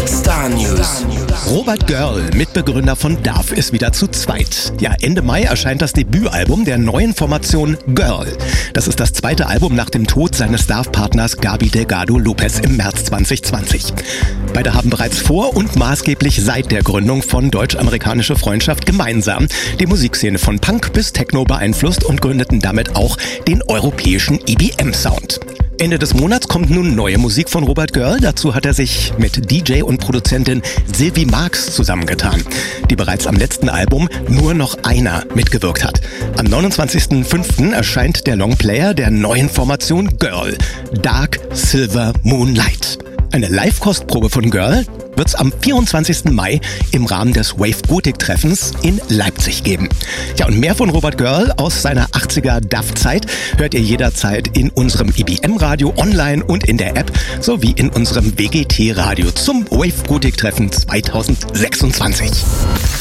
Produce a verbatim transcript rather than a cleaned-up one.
Star News. Robert Görl, Mitbegründer von D A F, ist wieder zu zweit. Ja, Ende Mai erscheint das Debütalbum der neuen Formation Görl. Das ist das zweite Album nach dem Tod seines D A F-Partners Gaby Delgado Lopez im März zwanzig zwanzig. Beide haben bereits vor und maßgeblich seit der Gründung von Deutsch-Amerikanische Freundschaft gemeinsam die Musikszene von Punk bis Techno beeinflusst und gründeten damit auch den europäischen E B M-Sound. Ende des Monats kommt nun neue Musik von Robert Görl. Dazu hat er sich mit D J und Produzentin Sylvie Marx zusammengetan, die bereits am letzten Album Nur noch einer mitgewirkt hat. Am neunundzwanzigsten fünften erscheint der Longplayer der neuen Formation Görl, Dark Silver Moonlight. Eine Live-Kostprobe von Görl wird es am vierundzwanzigsten Mai im Rahmen des Wave Gothic-Treffens in Leipzig geben. Ja, und mehr von Robert Görl aus seiner achtziger D A F-Zeit hört ihr jederzeit in unserem E B M-Radio online und in der App sowie in unserem W G T-Radio zum Wave Gothic-Treffen zweitausendsechsundzwanzig.